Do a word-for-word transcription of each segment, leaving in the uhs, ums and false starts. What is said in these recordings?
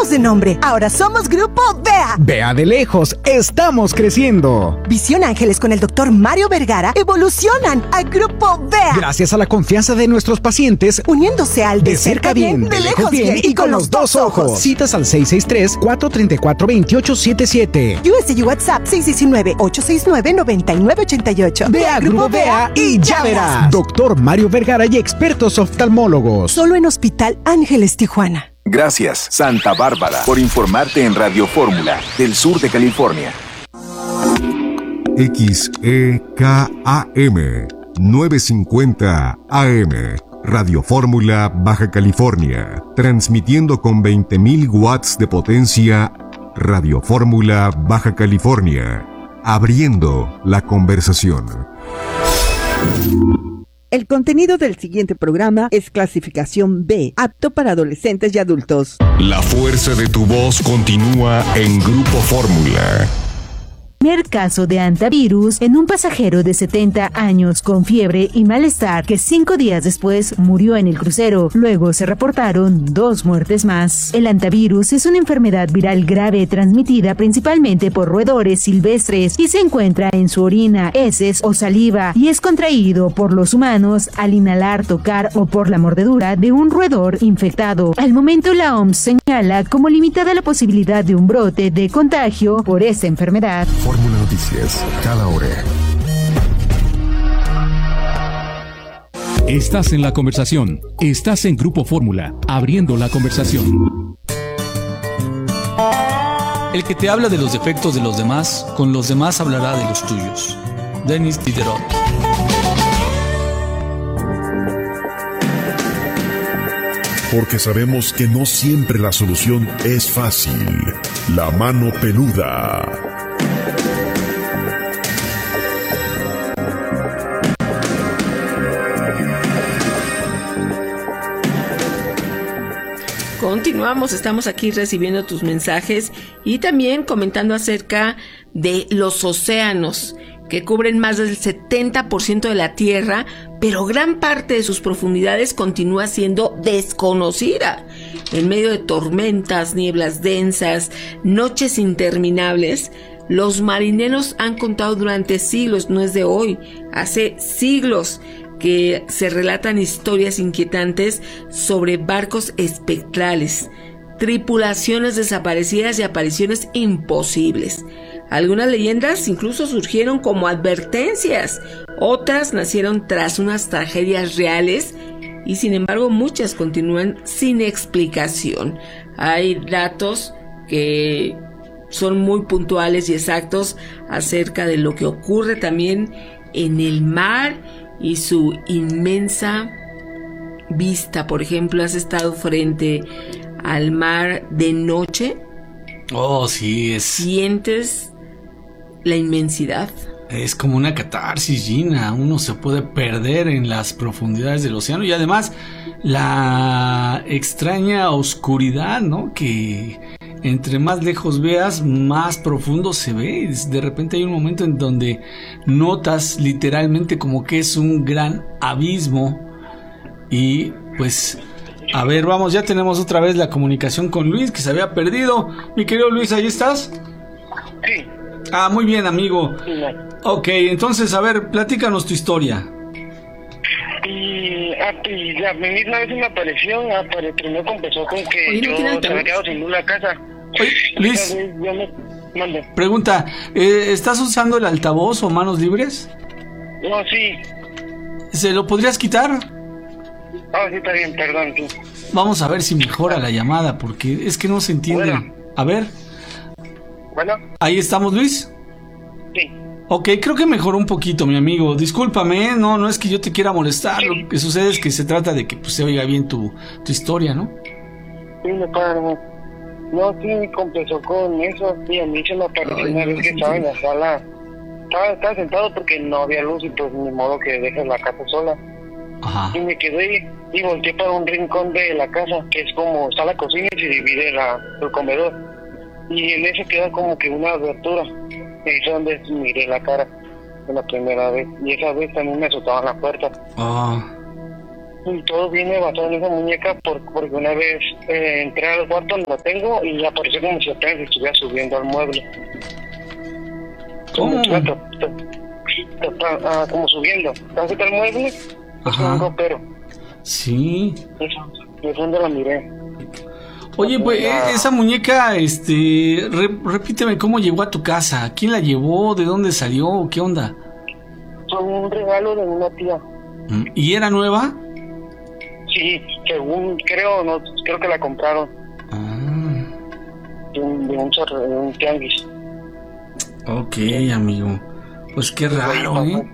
cambiamos de nombre. Ahora somos Grupo V E A. Vea de lejos, estamos creciendo. Visión Ángeles con el doctor Mario Vergara evolucionan a Grupo V E A. Gracias a la confianza de nuestros pacientes, uniéndose al de, de cerca bien, bien, de lejos bien, bien y con los dos ojos. Citas al seis seis tres, cuatro tres cuatro, dos ocho siete siete. U S D WhatsApp seis uno nueve, ocho seis nueve, nueve nueve ocho ocho. Ve a Grupo V E A y ya verás. Doctor Mario Vergara y expertos oftalmólogos. Solo en Hospital Ángeles, Tijuana. Gracias, Santa Bárbara, por informarte en Radio Fórmula, del sur de California. X E K A M novecientos cincuenta A M, Radio Fórmula, Baja California, transmitiendo con veinte mil watts de potencia. Radio Fórmula, Baja California, abriendo la conversación. El contenido del siguiente programa es clasificación B, apto para adolescentes y adultos. La fuerza de tu voz continúa en Grupo Fórmula. Primer caso de antivirus en un pasajero de setenta años con fiebre y malestar que cinco días después murió en el crucero. Luego se reportaron dos muertes más. El antivirus es una enfermedad viral grave transmitida principalmente por roedores silvestres y se encuentra en su orina, heces o saliva y es contraído por los humanos al inhalar, tocar o por la mordedura de un roedor infectado. Al momento la O M S señala como limitada la posibilidad de un brote de contagio por esta enfermedad. Fórmula Noticias, cada hora. Estás en la conversación. Estás en Grupo Fórmula, abriendo la conversación. El que te habla de los defectos de los demás, con los demás hablará de los tuyos. Denis Diderot. Porque sabemos que no siempre la solución es fácil. La mano peluda. Continuamos, estamos aquí recibiendo tus mensajes y también comentando acerca de los océanos que cubren más del setenta por ciento de la Tierra, pero gran parte de sus profundidades continúa siendo desconocida. En medio de tormentas, nieblas densas, noches interminables, los marineros han contado durante siglos, no es de hoy, hace siglos, que se relatan historias inquietantes sobre barcos espectrales, tripulaciones desaparecidas y apariciones imposibles. Algunas leyendas incluso surgieron como advertencias, otras nacieron tras unas tragedias reales y sin embargo muchas continúan sin explicación. Hay datos que son muy puntuales y exactos acerca de lo que ocurre también en el mar y su inmensa vista. Por ejemplo, ¿has estado frente al mar de noche? Oh, sí, es... ¿Sientes la inmensidad? Es como una catarsis, Gina. Uno se puede perder en las profundidades del océano y además la extraña oscuridad, ¿no? Que entre más lejos veas, más profundo se ve. De repente hay un momento en donde notas literalmente como que es un gran abismo. Y pues, a ver, vamos, ya tenemos otra vez la comunicación con Luis, que se había perdido. Mi querido Luis, ¿ahí estás? Sí. Ah, muy bien, amigo. Sí. Ok, entonces, a ver, platícanos tu historia. Y, ah, y la misma vez me apareció, apare, primero empezó con que Oye, ¿no yo se me quedado sin luz la casa. Oye, Luis, yo me, mande. Pregunta, eh, ¿estás usando el altavoz o manos libres? No, sí. ¿Se lo podrías quitar? Ah, sí, está bien, perdón. Sí. Vamos a ver si mejora la llamada, porque es que no se entiende. Bueno. A ver. Bueno. ¿Ahí estamos, Luis? Sí. Ok, creo que mejoró un poquito, mi amigo. Discúlpame, ¿eh? no, no es que yo te quiera molestar. Sí. Lo que sucede es que se trata de que pues, se oiga bien tu, tu historia, ¿no? Sí, me paro. No, sí, empezó con eso. Sí, a mí se me apareció Ay, una vez que estaba en la sala. Estaba, estaba sentado porque no había luz y pues ni modo que dejes la casa sola. Ajá. Y me quedé y volteé para un rincón de la casa, que es como está la cocina y se divide la, el comedor. Y en eso queda como que una abertura. Y es donde miré la cara de la primera vez. Y esa vez también me azotaban la puerta. Ah. Y todo viene basado en esa muñeca por, porque una vez eh, entré al cuarto, la tengo y apareció como si apenas estuviera subiendo al mueble. ¿Cómo? Como, ta- ta- ta- ta- ah, como subiendo. ¿Estás cerca del mueble? Es Ajá. un ropero. Sí. Eso, de fondo la miré. Oye, pues Ah. esa muñeca, este, re- repíteme cómo llegó a tu casa. ¿Quién la llevó? ¿De dónde salió? ¿Qué onda? Fue un regalo de una tía. ¿Y era nueva? Sí, según creo, no, creo que la compraron. De un, de un, chorro- de un tianguis. Ok, amigo. Pues qué raro, ¿eh?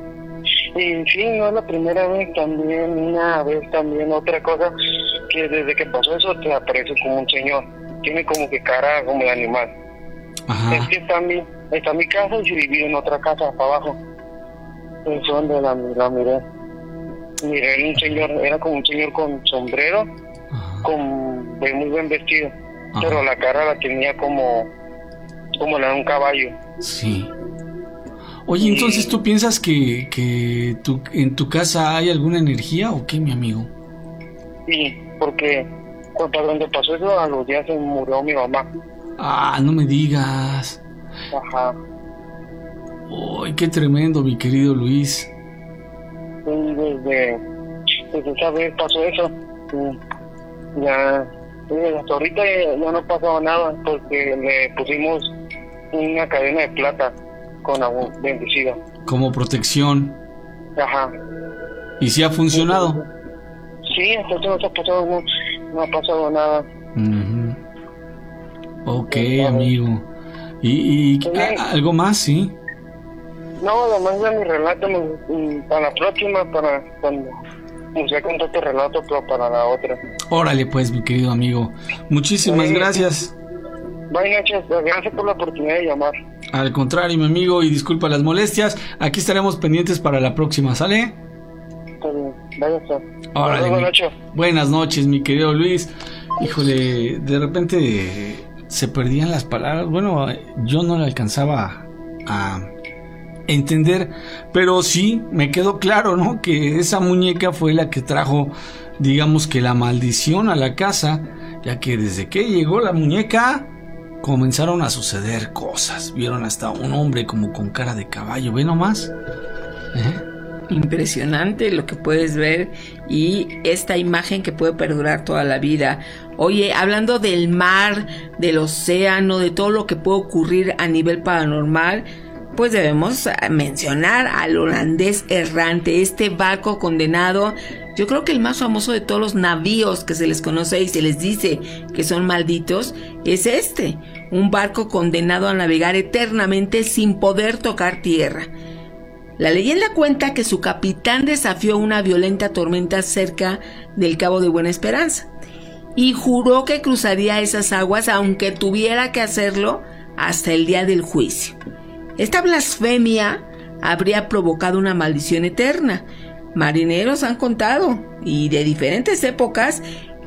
Y sí, no es la primera vez, también una vez también otra cosa, que desde que pasó eso te aparece como un señor, tiene como que cara como de animal. Ajá. Es que está mi, está mi casa y yo vivo en otra casa para abajo. Es donde la, la miré. Miré un señor, era como un señor con sombrero, con de muy buen vestido, Ajá. pero la cara la tenía como, como la de un caballo. Sí. Oye, entonces tú piensas que, que tu, en tu casa hay alguna energía o qué, mi amigo? Sí, porque cuando donde pasó eso, a los días se murió mi mamá. Ah, no me digas. Ajá. Ay, qué tremendo, mi querido Luis. Y desde, desde esa vez pasó eso. Y ya, y hasta ahorita ya, ya no ha pasado nada porque le pusimos una cadena de plata con agua bendecida. Como protección. Ajá. ¿Y si ha funcionado? Sí, hasta ahorita no ha pasado, no, no ha pasado nada. Ujú. Ok, amigo. ¿Y, y a- algo más, sí? No, además de mi relato, me- para la próxima, para cuando me sea contar tu relato, pero para la otra. Órale, pues, mi querido amigo. Muchísimas Sí. gracias. Bye, Nachos, gracias por la oportunidad de llamar. Al contrario, mi amigo, y disculpa las molestias. Aquí estaremos pendientes para la próxima, ¿sale? Está bien, vaya a estar. Órale, Buenas mi- noches. Buenas noches, mi querido Luis. Híjole, de repente se perdían las palabras. Bueno, yo no le alcanzaba a entender, pero sí me quedó claro, ¿no? Que esa muñeca fue la que trajo, digamos que la maldición a la casa, ya que desde que llegó la muñeca comenzaron a suceder cosas. Vieron hasta un hombre como con cara de caballo, ¿ve nomás? ¿Eh? Impresionante lo que puedes ver y esta imagen que puede perdurar toda la vida. Oye, hablando del mar, del océano, de todo lo que puede ocurrir a nivel paranormal, pues debemos mencionar al holandés errante, este barco condenado. Yo creo que el más famoso de todos los navíos que se les conoce y se les dice que son malditos es este, un barco condenado a navegar eternamente sin poder tocar tierra. La leyenda cuenta que su capitán desafió una violenta tormenta cerca del Cabo de Buena Esperanza y juró que cruzaría esas aguas aunque tuviera que hacerlo hasta el día del juicio. Esta blasfemia habría provocado una maldición eterna. Marineros han contado, y de diferentes épocas,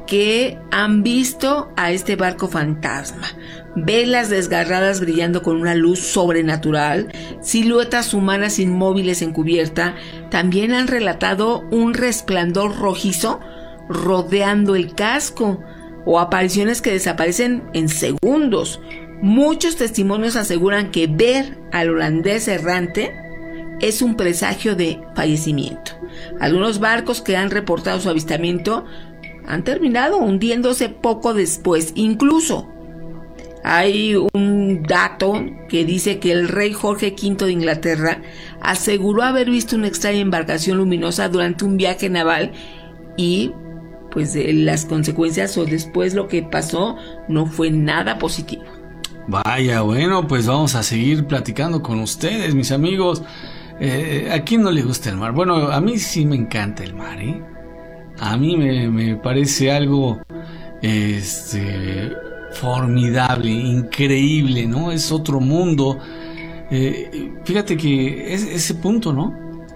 que han visto a este barco fantasma, velas desgarradas brillando con una luz sobrenatural, siluetas humanas inmóviles en cubierta. También han relatado un resplandor rojizo rodeando el casco, o apariciones que desaparecen en segundos. Muchos testimonios aseguran que ver al holandés errante es un presagio de fallecimiento. Algunos barcos que han reportado su avistamiento han terminado hundiéndose poco después. Incluso hay un dato que dice que el rey Jorge quinto de Inglaterra aseguró haber visto una extraña embarcación luminosa durante un viaje naval y pues de las consecuencias o después lo que pasó no fue nada positivo. Vaya, bueno, pues vamos a seguir platicando con ustedes, mis amigos. Eh, ¿A quién no le gusta el mar? Bueno, a mí sí me encanta el mar, ¿eh? A mí me, me parece algo este, formidable, increíble, ¿no? Es otro mundo. Eh, fíjate que es ese punto, ¿no?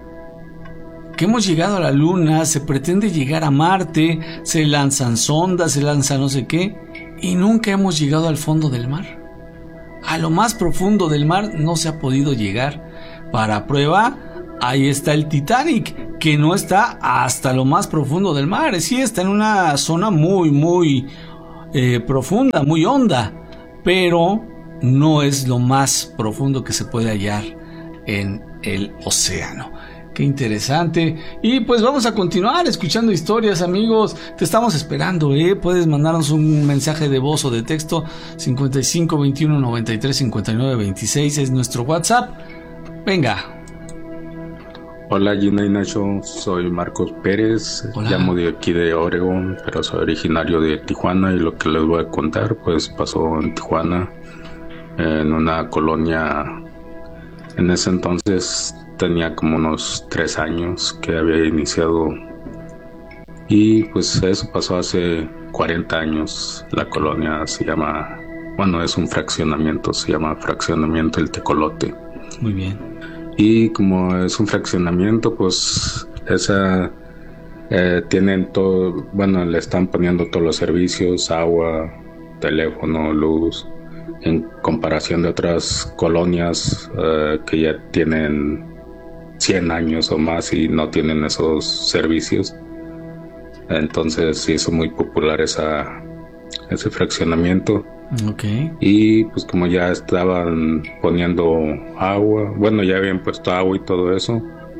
Que hemos llegado a la luna, se pretende llegar a Marte, se lanzan sondas, se lanza no sé qué, y nunca hemos llegado al fondo del mar. A lo más profundo del mar no se ha podido llegar. Para prueba, ahí está el Titanic, que no está hasta lo más profundo del mar. Sí, está en una zona muy, muy eh, profunda, muy honda, pero no es lo más profundo que se puede hallar en el océano. Qué interesante. Y pues vamos a continuar escuchando historias, amigos. Te estamos esperando, ¿eh? Puedes mandarnos un mensaje de voz o de texto. cincuenta y cinco, veintiuno, noventa y tres, cincuenta y nueve, veintiséis es nuestro WhatsApp. Venga. Hola Gina y Nacho, soy Marcos Pérez. Hola. Llamo de aquí de Oregón, pero soy originario de Tijuana, y lo que les voy a contar pues pasó en Tijuana, en una colonia. En ese entonces tenía como unos tres años que había iniciado, y pues eso pasó hace cuarenta años. La colonia se llama, bueno, es un fraccionamiento, se llama Fraccionamiento El Tecolote. Muy bien. Y como es un fraccionamiento, pues esa eh, tienen todo, bueno, le están poniendo todos los servicios, agua, teléfono, luz, en comparación de otras colonias eh, que ya tienen cien años o más y no tienen esos servicios. Entonces se hizo muy popular esa, ese fraccionamiento. Okay. Y pues como ya estaban poniendo agua, bueno, ya habían puesto agua y todo eso,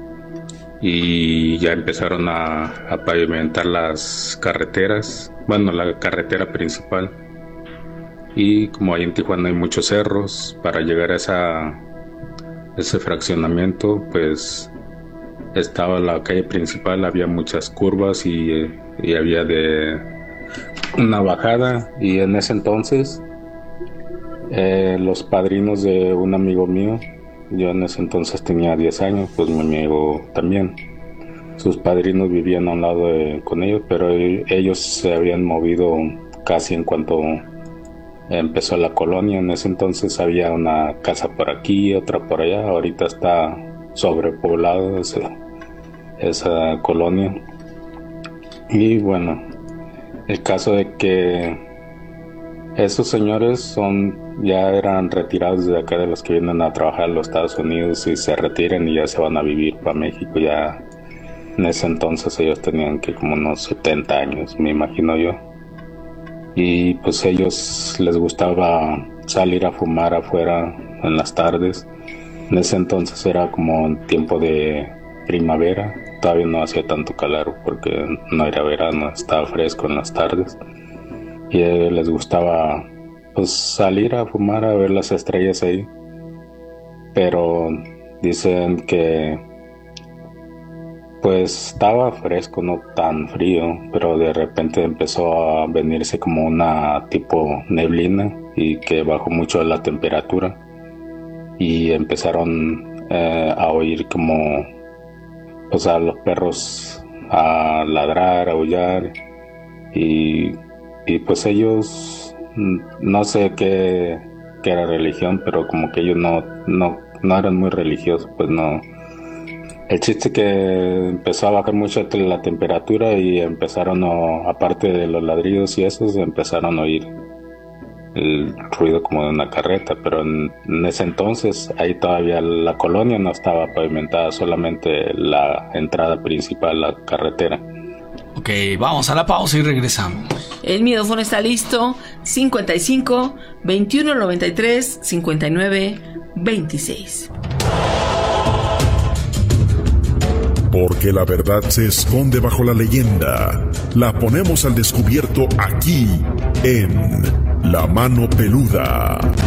y ya empezaron a, a pavimentar las carreteras, bueno, la carretera principal. Y como ahí en Tijuana hay muchos cerros, para llegar a esa, ese fraccionamiento, pues estaba la calle principal, había muchas curvas y, y había de una bajada. Y en ese entonces eh, los padrinos de un amigo mío, yo en ese entonces tenía diez años, pues mi amigo también, sus padrinos vivían a un lado de, con ellos, pero ellos se habían movido casi en cuanto empezó la colonia. En ese entonces había una casa por aquí, otra por allá. Ahorita está sobrepoblado ese, esa colonia. Y bueno, el caso de que esos señores son, ya eran retirados de acá, de los que vienen a trabajar en los Estados Unidos, y se retiran y ya se van a vivir para México. Ya en ese entonces ellos tenían que como unos setenta años, me imagino yo. Y pues ellos les gustaba salir a fumar afuera en las tardes. En ese entonces era como tiempo de primavera, todavía no hacía tanto calor porque no era verano, estaba fresco en las tardes. Y a ellos les gustaba pues salir a fumar, a ver las estrellas ahí. Pero dicen que pues estaba fresco, no tan frío, pero de repente empezó a venirse como una tipo neblina, y que bajó mucho la temperatura, y empezaron eh, a oír como pues a los perros a ladrar, a aullar, y, y pues ellos, no sé qué, qué era religión, pero como que ellos no, no, no eran muy religiosos, pues no. El chiste que empezó a bajar mucho la temperatura, y empezaron, a, aparte de los ladridos y esos, empezaron a oír el ruido como de una carreta. Pero en, en ese entonces ahí todavía la colonia no estaba pavimentada, solamente la entrada principal, la carretera. Ok, vamos a la pausa y regresamos. El micrófono está listo. cincuenta y cinco, veintiuno, noventa y tres, cincuenta y nueve, veintiséis. Porque la verdad se esconde bajo la leyenda. La ponemos al descubierto aquí en La Mano Peluda.